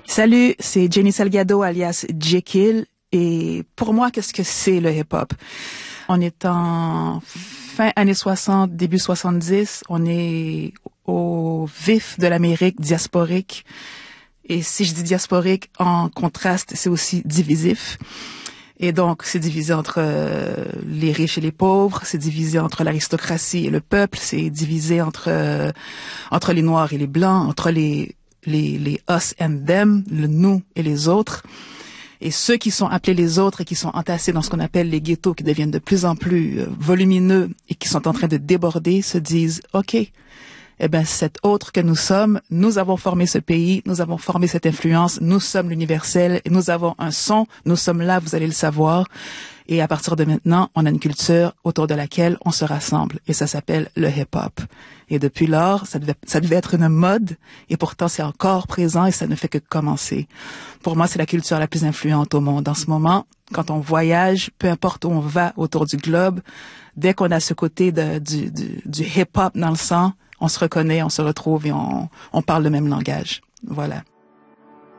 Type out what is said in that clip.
Salut, c'est Jenny Salgado alias Jekyll. Et pour moi, qu'est-ce que c'est le hip-hop? On est en fin années 60, début 70. On est au vif de l'Amérique diasporique. Et si je dis diasporique, en contraste, c'est aussi divisif. Et donc, c'est divisé entre les riches et les pauvres, c'est divisé entre l'aristocratie et le peuple, c'est divisé entre les noirs et les blancs, entre les us and them, le nous et les autres. Et ceux qui sont appelés les autres et qui sont entassés dans ce qu'on appelle les ghettos, qui deviennent de plus en plus volumineux et qui sont en train de déborder, se disent « OK, eh ben cet autre que nous sommes, nous avons formé ce pays, nous avons formé cette influence, nous sommes l'universel, et nous avons un son, nous sommes là, vous allez le savoir. Et à partir de maintenant, on a une culture autour de laquelle on se rassemble. Et ça s'appelle le hip-hop. Et depuis lors, ça devait être une mode, et pourtant c'est encore présent et ça ne fait que commencer. Pour moi, c'est la culture la plus influente au monde en ce moment. Quand on voyage, peu importe où on va autour du globe, dès qu'on a ce côté du hip-hop dans le sang, on se reconnaît, on se retrouve et on parle le même langage. Voilà.